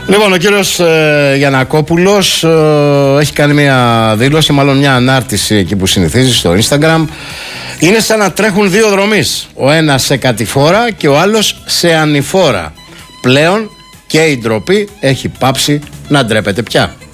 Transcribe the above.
Λοιπόν, ο κύριος Γιαννακόπουλος έχει κάνει μια δήλωση, μάλλον μια ανάρτηση εκεί που συνηθίζει στο Instagram. Είναι σαν να τρέχουν δύο δρομείς. Ο ένας σε κατηφόρα και ο άλλος σε ανηφόρα. Πλέον και η ντροπή έχει πάψει να ντρέπεται πια.